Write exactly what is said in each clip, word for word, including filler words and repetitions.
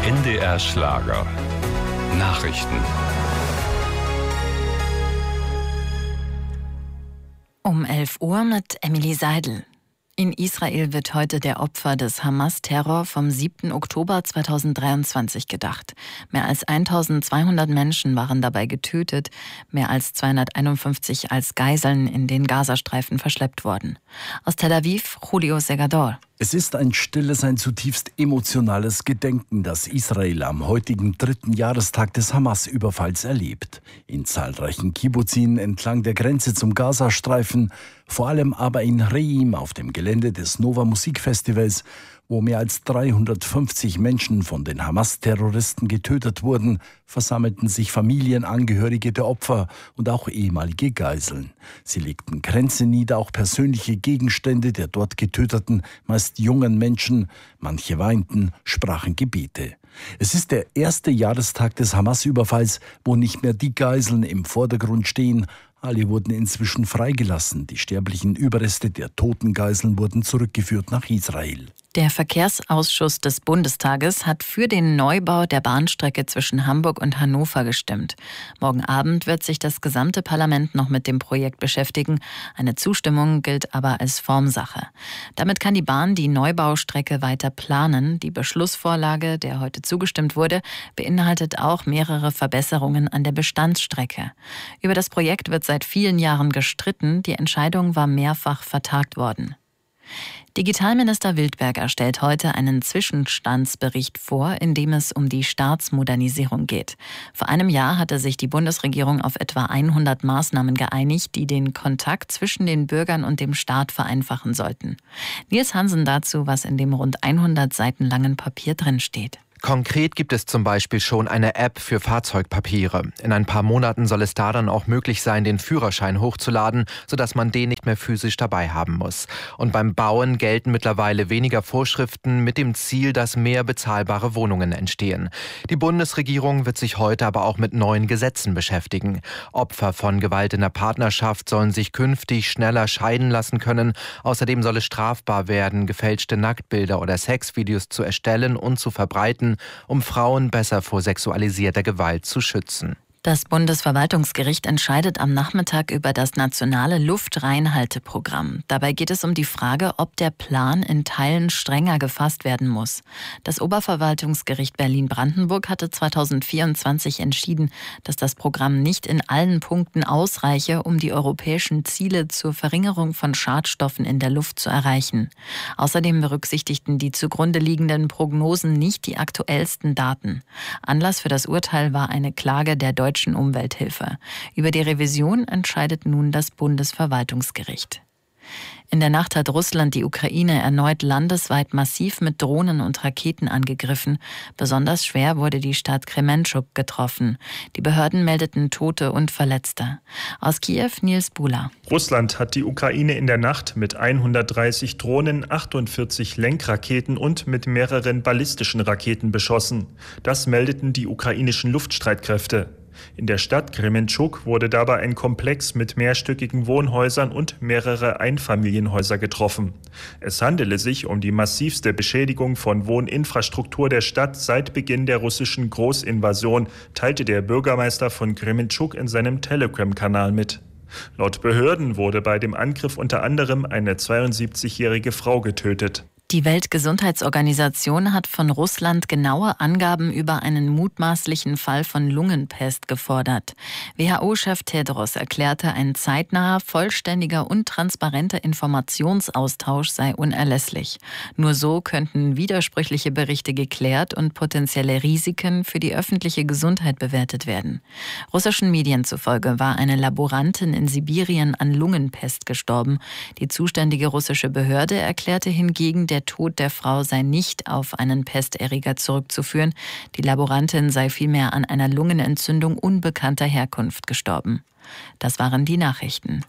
N D R Schlager Nachrichten. Um elf Uhr mit Emily Seidel. In Israel wird heute der Opfer des Hamas-Terror vom siebten Oktober zweitausenddreiundzwanzig gedacht. Mehr als eintausendzweihundert Menschen waren dabei getötet, mehr als zweihunderteinundfünfzig als Geiseln in den Gazastreifen verschleppt worden. Aus Tel Aviv, Julio Segador. Es ist ein stilles, ein zutiefst emotionales Gedenken, das Israel am heutigen dritten Jahrestag des Hamas-Überfalls erlebt. In zahlreichen Kibbuzim entlang der Grenze zum Gazastreifen, vor allem aber in Reim auf dem Gelände des Nova Musikfestivals, wo mehr als dreihundertfünfzig Menschen von den Hamas-Terroristen getötet wurden, versammelten sich Familienangehörige der Opfer und auch ehemalige Geiseln. Sie legten Kränze nieder, auch persönliche Gegenstände der dort getöteten, meist jungen Menschen. Manche weinten, sprachen Gebete. Es ist der erste Jahrestag des Hamas-Überfalls, wo nicht mehr die Geiseln im Vordergrund stehen. Alle wurden inzwischen freigelassen. Die sterblichen Überreste der toten Geiseln wurden zurückgeführt nach Israel. Der Verkehrsausschuss des Bundestages hat für den Neubau der Bahnstrecke zwischen Hamburg und Hannover gestimmt. Morgen Abend wird sich das gesamte Parlament noch mit dem Projekt beschäftigen. Eine Zustimmung gilt aber als Formsache. Damit kann die Bahn die Neubaustrecke weiter planen. Die Beschlussvorlage, der heute zugestimmt wurde, beinhaltet auch mehrere Verbesserungen an der Bestandsstrecke. Über das Projekt wird seit vielen Jahren gestritten. Die Entscheidung war mehrfach vertagt worden. Digitalminister Wildberger stellt heute einen Zwischenstandsbericht vor, in dem es um die Staatsmodernisierung geht. Vor einem Jahr hatte sich die Bundesregierung auf etwa hundert Maßnahmen geeinigt, die den Kontakt zwischen den Bürgern und dem Staat vereinfachen sollten. Nils Hansen dazu, was in dem rund hundert Seiten langen Papier drinsteht. Konkret gibt es zum Beispiel schon eine App für Fahrzeugpapiere. In ein paar Monaten soll es da dann auch möglich sein, den Führerschein hochzuladen, sodass man den nicht mehr physisch dabei haben muss. Und beim Bauen gelten mittlerweile weniger Vorschriften mit dem Ziel, dass mehr bezahlbare Wohnungen entstehen. Die Bundesregierung wird sich heute aber auch mit neuen Gesetzen beschäftigen. Opfer von Gewalt in der Partnerschaft sollen sich künftig schneller scheiden lassen können. Außerdem soll es strafbar werden, gefälschte Nacktbilder oder Sexvideos zu erstellen und zu verbreiten, um Frauen besser vor sexualisierter Gewalt zu schützen. Das Bundesverwaltungsgericht entscheidet am Nachmittag über das nationale Luftreinhalteprogramm. Dabei geht es um die Frage, ob der Plan in Teilen strenger gefasst werden muss. Das Oberverwaltungsgericht Berlin-Brandenburg hatte zweitausendvierundzwanzig entschieden, dass das Programm nicht in allen Punkten ausreiche, um die europäischen Ziele zur Verringerung von Schadstoffen in der Luft zu erreichen. Außerdem berücksichtigten die zugrunde liegenden Prognosen nicht die aktuellsten Daten. Anlass für das Urteil war eine Klage der Deutschen Umwelthilfe. Über die Revision entscheidet nun das Bundesverwaltungsgericht. In der Nacht hat Russland die Ukraine erneut landesweit massiv mit Drohnen und Raketen angegriffen. Besonders schwer wurde die Stadt Krementschuk getroffen. Die Behörden meldeten Tote und Verletzte. Aus Kiew Nils Bula. Russland hat die Ukraine in der Nacht mit hundertdreißig Drohnen, achtundvierzig Lenkraketen und mit mehreren ballistischen Raketen beschossen. Das meldeten die ukrainischen Luftstreitkräfte. In der Stadt Krementschuk wurde dabei ein Komplex mit mehrstöckigen Wohnhäusern und mehrere Einfamilienhäuser getroffen. Es handele sich um die massivste Beschädigung von Wohninfrastruktur der Stadt seit Beginn der russischen Großinvasion, teilte der Bürgermeister von Krementschuk in seinem Telegram-Kanal mit. Laut Behörden wurde bei dem Angriff unter anderem eine zweiundsiebzigjährige Frau getötet. Die Weltgesundheitsorganisation hat von Russland genaue Angaben über einen mutmaßlichen Fall von Lungenpest gefordert. W H O-Chef Tedros erklärte, ein zeitnaher, vollständiger und transparenter Informationsaustausch sei unerlässlich. Nur so könnten widersprüchliche Berichte geklärt und potenzielle Risiken für die öffentliche Gesundheit bewertet werden. Russischen Medien zufolge war eine Laborantin in Sibirien an Lungenpest gestorben. Die zuständige russische Behörde erklärte hingegen, der Der Tod der Frau sei nicht auf einen Pesterreger zurückzuführen. Die Laborantin sei vielmehr an einer Lungenentzündung unbekannter Herkunft gestorben. Das waren die Nachrichten.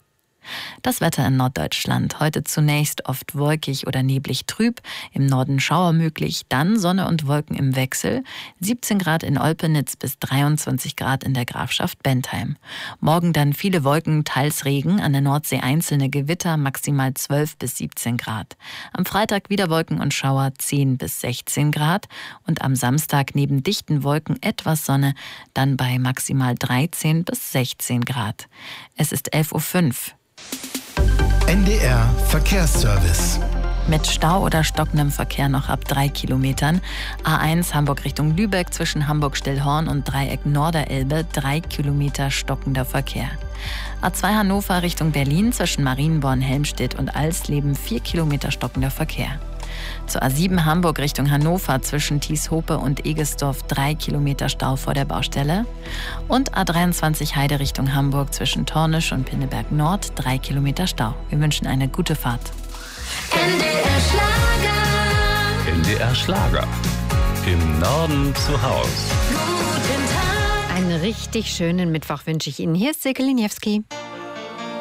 Das Wetter in Norddeutschland. Heute zunächst oft wolkig oder neblig trüb, im Norden Schauer möglich, dann Sonne und Wolken im Wechsel. siebzehn Grad in Olpenitz bis dreiundzwanzig Grad in der Grafschaft Bentheim. Morgen dann viele Wolken, teils Regen, an der Nordsee einzelne Gewitter, maximal zwölf bis siebzehn Grad. Am Freitag wieder Wolken und Schauer, zehn bis sechzehn Grad. Und am Samstag neben dichten Wolken etwas Sonne, dann bei maximal dreizehn bis sechzehn Grad. Es ist elf Uhr fünf. N D R Verkehrsservice. Mit Stau oder stockendem Verkehr noch ab drei Kilometern. A eins Hamburg Richtung Lübeck zwischen Hamburg-Stillhorn und Dreieck Norderelbe, drei Kilometer stockender Verkehr. A zwei Hannover Richtung Berlin zwischen Marienborn, Helmstedt und Alsleben, vier Kilometer stockender Verkehr. Zur A sieben Hamburg Richtung Hannover zwischen Thieshope und Egesdorf, drei Kilometer Stau vor der Baustelle. Und A dreiundzwanzig Heide Richtung Hamburg zwischen Tornisch und Pinneberg Nord, drei Kilometer Stau. Wir wünschen eine gute Fahrt. N D R Schlager. N D R Schlager. Im Norden zu Haus. Guten Tag. Einen richtig schönen Mittwoch wünsche ich Ihnen. Hier ist Silke Liniewski.